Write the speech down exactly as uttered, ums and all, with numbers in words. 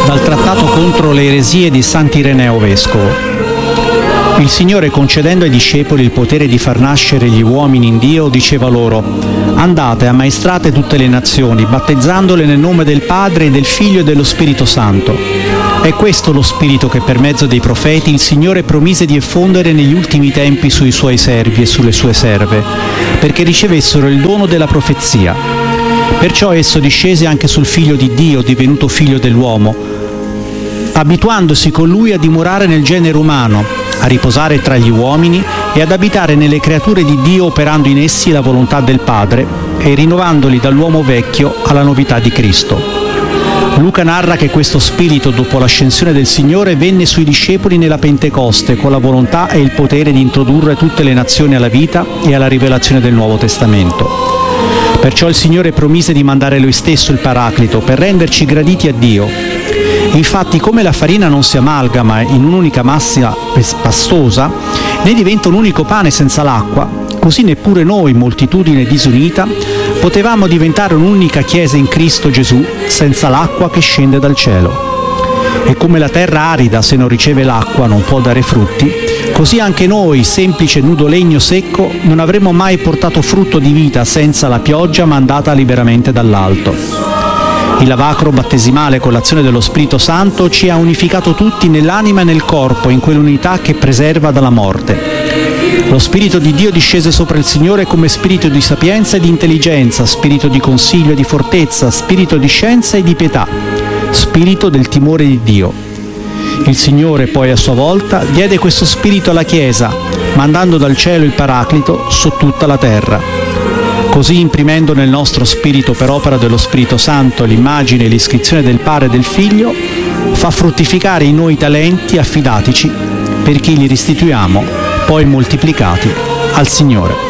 Dal trattato contro le eresie di Sant'Ireneo Vescovo. Il Signore, concedendo ai discepoli il potere di far nascere gli uomini in Dio, diceva loro: andate, ammaestrate tutte le nazioni, battezzandole nel nome del Padre e del Figlio e dello Spirito Santo. È questo lo Spirito che per mezzo dei profeti il Signore promise di effondere negli ultimi tempi sui Suoi servi e sulle Sue serve, perché ricevessero il dono della profezia. Perciò esso discese anche sul Figlio di Dio, divenuto Figlio dell'uomo, abituandosi con Lui a dimorare nel genere umano, a riposare tra gli uomini e ad abitare nelle creature di Dio, operando in essi la volontà del Padre e rinnovandoli dall'uomo vecchio alla novità di Cristo. Luca narra che questo Spirito, dopo l'ascensione del Signore, venne sui discepoli nella Pentecoste con la volontà e il potere di introdurre tutte le nazioni alla vita e alla rivelazione del Nuovo Testamento. Perciò il Signore promise di mandare Lui stesso il Paraclito per renderci graditi a Dio. Infatti, come la farina non si amalgama in un'unica massa pastosa, né diventa un unico pane senza l'acqua, così neppure noi, moltitudine disunita, potevamo diventare un'unica Chiesa in Cristo Gesù senza l'acqua che scende dal cielo. E come la terra arida, se non riceve l'acqua, non può dare frutti, così anche noi, semplice nudo legno secco, non avremmo mai portato frutto di vita senza la pioggia mandata liberamente dall'alto. Il lavacro battesimale con l'azione dello Spirito Santo ci ha unificato tutti nell'anima e nel corpo, in quell'unità che preserva dalla morte. Lo Spirito di Dio discese sopra il Signore come spirito di sapienza e di intelligenza, spirito di consiglio e di fortezza, spirito di scienza e di pietà, spirito del timore di Dio. Il Signore poi a sua volta diede questo spirito alla Chiesa, mandando dal cielo il Paraclito su tutta la terra. Così, imprimendo nel nostro spirito per opera dello Spirito Santo l'immagine e l'iscrizione del Padre e del Figlio, fa fruttificare in noi i talenti affidatici, perché li restituiamo, poi moltiplicati, al Signore.